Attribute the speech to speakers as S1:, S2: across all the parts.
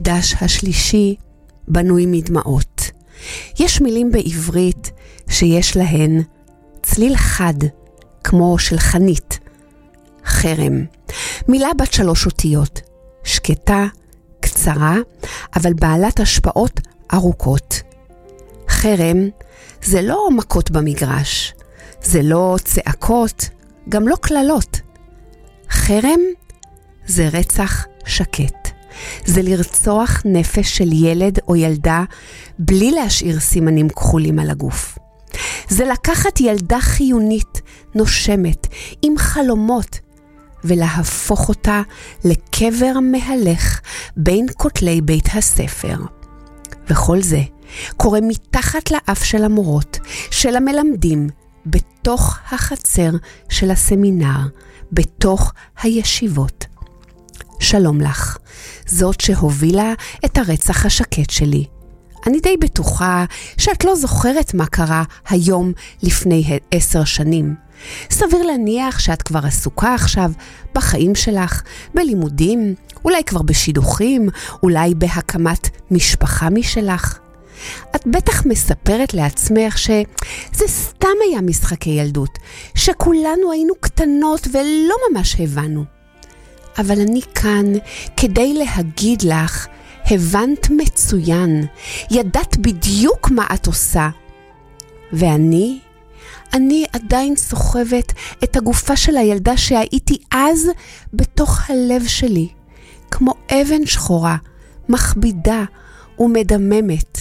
S1: המקדש השלישי בנוי מדמעות. יש מילים בעברית שיש להן צליל חד, כמו של חנית. חרם, מילה בת 3 אותיות, שקטה, קצרה, אבל בעלת השפעות ארוכות. חרם זה לא מכות במגרש, זה לא צעקות, גם לא כללות. חרם זה רצח שקט. זה לרצוח נפש של ילד או ילדה בלי להשאיר סימנים כחולים על הגוף. זה לקחת ילדה חיונית, נושמת, עם חלומות, ולהפוך אותה לקבר מהלך בין כותלי בית הספר. וכל זה קורה מתחת לאף של המורות, של המלמדים, בתוך החצר של הסמינר, בתוך הישיבות. שלום לך, זאת שהובילה את הרצח השקט שלי. אני די בטוחה שאת לא זוכרת מה קרה היום לפני 10 שנים. סביר להניח שאת כבר עסוקה עכשיו בחיים שלך, בלימודים, אולי כבר בשידוכים, אולי בהקמת משפחה משלך. את בטח מספרת לעצמך שזה סתם היה משחקי ילדות, שכולנו היינו קטנות ולא ממש הבנו. אבל אני כאן כדי להגיד לך, הבנת מצוין, ידעת בדיוק מה את עושה. ואני עדיין סוחבת את הגופה של הילדה שהייתי אז בתוך הלב שלי, כמו אבן שחורה, מכבידה ומדממת.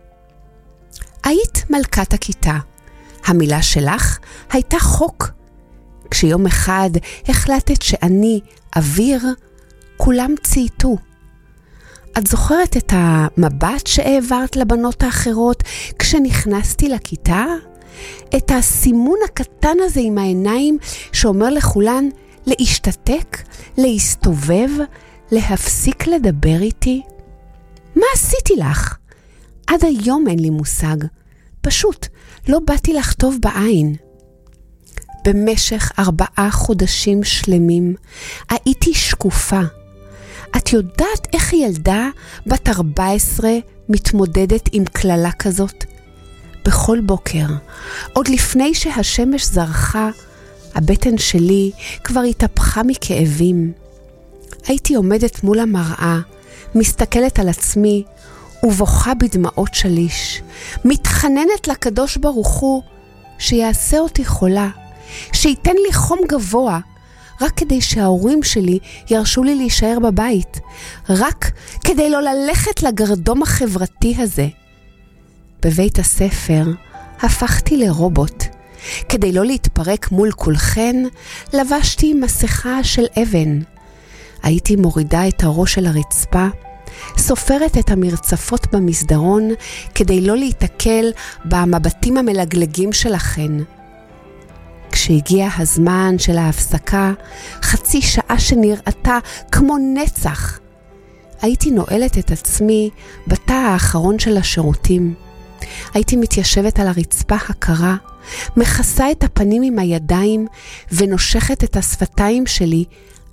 S1: היית מלכת הכיתה. המילה שלך הייתה חוק. כשיום אחד החלטת שאני אוויר, כולם צייתו. את זוכרת את המבט שהעברת לבנות האחרות כשנכנסתי לכיתה? את הסימון הקטן הזה עם העיניים שאומר לכולן להשתתק, להסתובב, להפסיק לדבר איתי? מה עשיתי לך? עד היום אין לי מושג. פשוט לא באתי לך טוב בעין. במשך 4 חודשים שלמים הייתי שקופה. את יודעת איך ילדה בת 14 מתמודדת עם כללה כזאת? בכל בוקר, עוד לפני שהשמש זרחה, הבטן שלי כבר התהפכה מכאבים. הייתי עומדת מול המראה, מסתכלת על עצמי ובוכה בדמעות שליש, מתחננת לקדוש ברוך הוא שיעשה אותי חולה, שייתן לי חום גבוה, רק כדי שההורים שלי ירשו לי להישאר בבית, רק כדי לא ללכת לגרדום החברתי הזה. בבית הספר הפכתי לרובוט. כדי לא להתפרק מול כולכן, לבשתי מסכה של אבן. הייתי מורידה את הראש של הרצפה, סופרת את המרצפות במסדרון כדי לא להתקל במבטים המלגלגים שלכן. כשהגיע הזמן של ההפסקה, חצי שעה שנראתה כמו נצח, הייתי נועלת את עצמי בתא האחרון של השירותים. הייתי מתיישבת על הרצפה הקרה, מכסה את הפנים עם הידיים ונושכת את השפתיים שלי